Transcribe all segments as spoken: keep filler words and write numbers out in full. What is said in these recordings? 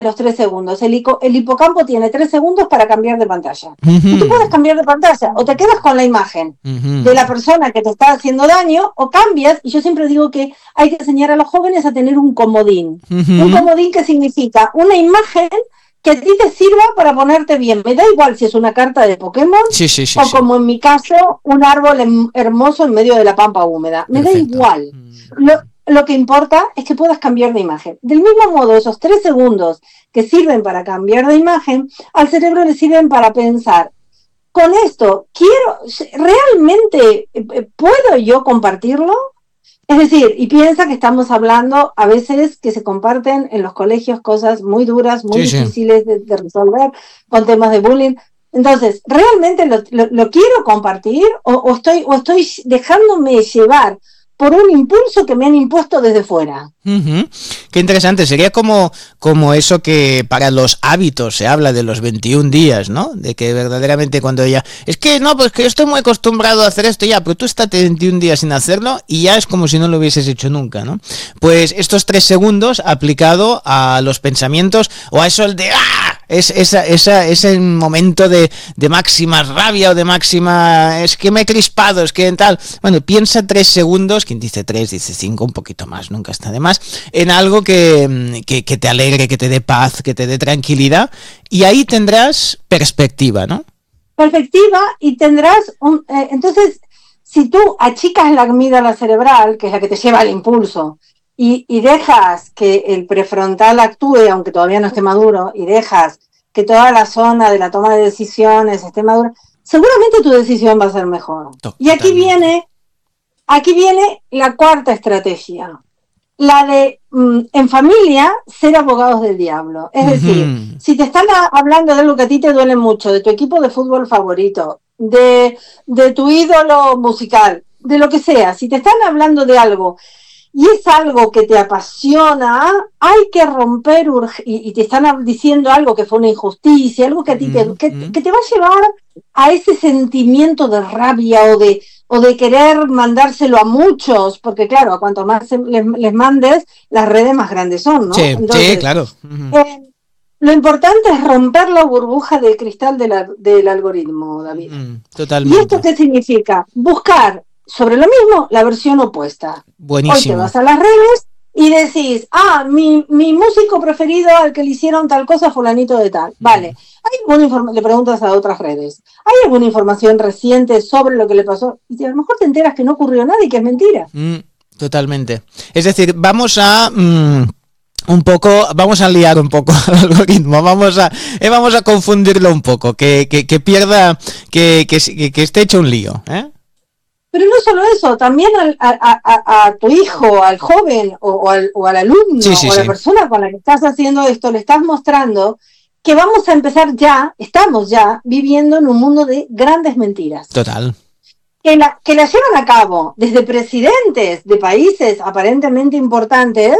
los tres segundos. El, hipo, el hipocampo tiene tres segundos para cambiar de pantalla. Uh-huh. Y tú puedes cambiar de pantalla, o te quedas con la imagen uh-huh. de la persona que te está haciendo daño, o cambias, y yo siempre digo que hay que enseñar a los jóvenes a tener un comodín. Uh-huh. Un comodín que significa una imagen que a ti te sirva para ponerte bien. Me da igual si es una carta de Pokémon sí, sí, sí, o sí. como en mi caso, un árbol hermoso en medio de la pampa húmeda. Me Perfecto. Da igual. Lo, lo que importa es que puedas cambiar de imagen. Del mismo modo, esos tres segundos que sirven para cambiar de imagen, al cerebro le sirven para pensar, con esto, quiero, ¿realmente puedo yo compartirlo? Es decir, y piensa que estamos hablando a veces que se comparten en los colegios cosas muy duras, muy sí, difíciles sí. de, de resolver, con temas de bullying. Entonces, ¿realmente lo, lo, lo quiero compartir o, o, estoy, o estoy dejándome llevar por un impulso que me han impuesto desde fuera? Uh-huh. Qué interesante, sería como, como eso que para los hábitos se habla de los veintiún días, ¿no? De que verdaderamente cuando ya... Es que no, pues que yo estoy muy acostumbrado a hacer esto ya, pero tú estás veintiún días sin hacerlo y ya es como si no lo hubieses hecho nunca, ¿no? Pues estos tres segundos aplicado a los pensamientos o a eso el de... ¡Ah! Es esa, esa, ese momento de, de máxima rabia o de máxima... Es que me he crispado, es que tal... Bueno, piensa tres segundos, quien dice tres, dice cinco, un poquito más, nunca está de más, en algo que, que, que te alegre, que te dé paz, que te dé tranquilidad, y ahí tendrás perspectiva, ¿no? Perspectiva y tendrás... un eh, entonces, si tú achicas la amígdala cerebral, que es la que te lleva al impulso, Y, y dejas que el prefrontal actúe, aunque todavía no esté maduro, y dejas que toda la zona de la toma de decisiones esté madura, seguramente tu decisión va a ser mejor. Totalmente. Y aquí viene, aquí viene la cuarta estrategia, la de, mm, en familia, ser abogados del diablo. Es uh-huh. decir, si te están hablando de algo que a ti te duele mucho, de tu equipo de fútbol favorito, de, de tu ídolo musical, de lo que sea, si te están hablando de algo y es algo que te apasiona, hay que romper urg- y, y te están diciendo algo que fue una injusticia, algo que a ti te, que, que te va a llevar a ese sentimiento de rabia o de, o de querer mandárselo a muchos, porque claro, a cuanto más les, les mandes, las redes más grandes son, ¿no? Sí, Entonces, sí, claro. Uh-huh. eh, lo importante es romper la burbuja de cristal de la, del algoritmo, David. Uh-huh. Totalmente. ¿Y esto qué significa? Buscar sobre lo mismo la versión opuesta. Buenísimo. Hoy te vas a las redes y decís, ah, mi, mi músico preferido al que le hicieron tal cosa, fulanito de tal. Vale, ¿hay alguna información? Le preguntas a otras redes, ¿hay alguna información reciente sobre lo que le pasó? Y a lo mejor te enteras que no ocurrió nada y que es mentira. Mm, totalmente. Es decir, vamos a... Mm... un poco, vamos a liar un poco al algoritmo, vamos a eh, vamos a confundirlo un poco, que, que, que pierda, que, que, que esté hecho un lío, ¿eh? Pero no solo eso, también al, a, a, a tu hijo, al joven o, o, al, o al alumno sí, sí, o a la sí. persona con la que estás haciendo esto, le estás mostrando que vamos a empezar ya, estamos ya viviendo en un mundo de grandes mentiras. Total. Que la, que la llevan a cabo desde presidentes de países aparentemente importantes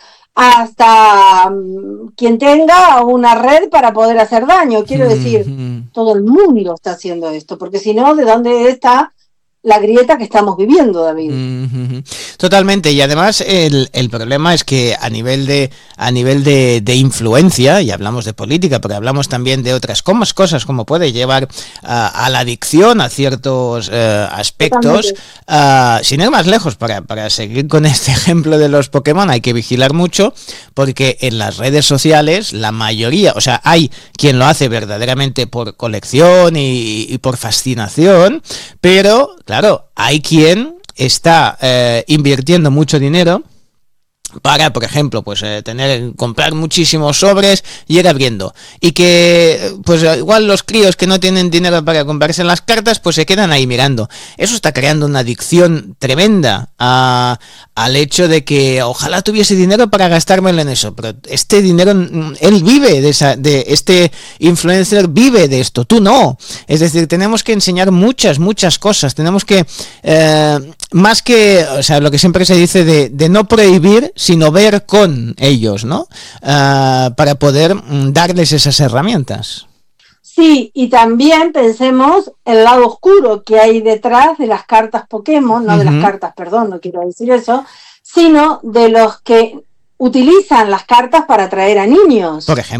hasta um, quien tenga una red para poder hacer daño. Quiero decir, mm-hmm. todo el mundo está haciendo esto, porque si no, ¿de dónde está la grieta que estamos viviendo, David? Mm-hmm. Totalmente, y además el, el problema es que a nivel de a nivel de, de influencia, y hablamos de política, pero hablamos también de otras como, cosas, como puede llevar a, a la adicción a ciertos uh, aspectos, uh, sin ir más lejos, para, para seguir con este ejemplo de los Pokémon, hay que vigilar mucho, porque en las redes sociales, la mayoría, o sea, hay quien lo hace verdaderamente por colección y, y por fascinación, pero claro, hay quien está eh, invirtiendo mucho dinero para, por ejemplo, pues eh, tener comprar muchísimos sobres y ir abriendo, y que pues igual los críos que no tienen dinero para comprarse las cartas pues se quedan ahí mirando. Eso está creando una adicción tremenda a, al hecho de que ojalá tuviese dinero para gastármelo en eso, pero este dinero, él vive de esa, de este influencer vive de esto, tú no. Es decir, tenemos que enseñar muchas muchas cosas, tenemos que eh, más que, o sea, lo que siempre se dice de, de no prohibir, sino ver con ellos, ¿no? Uh, para poder darles esas herramientas. Sí, y también pensemos el lado oscuro que hay detrás de las cartas Pokémon, no uh-huh. de las cartas, perdón, no quiero decir eso, sino de los que utilizan las cartas para atraer a niños. Por ejemplo.